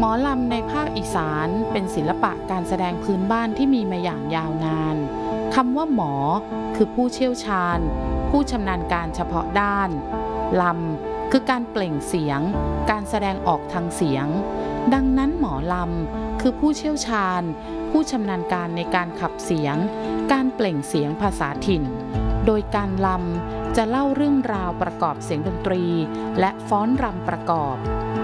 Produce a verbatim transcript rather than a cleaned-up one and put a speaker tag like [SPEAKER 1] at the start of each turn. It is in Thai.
[SPEAKER 1] หมอลำในภาคอีสานเป็นศิลปะการแสดงพื้นบ้านที่มีมาอย่างยาวนานคำว่าหมอคือผู้เชี่ยวชาญผู้ชำนาญการเฉพาะด้านลำคือการเปล่งเสียงการแสดงออกทางเสียงดังนั้นหมอลำคือผู้เชี่ยวชาญผู้ชำนาญการในการขับเสียงการเปล่งเสียงภาษาถิ่นโดยการลำจะเล่าเรื่องราวประกอบเสียงดนตรีและฟ้อนรำประกอบ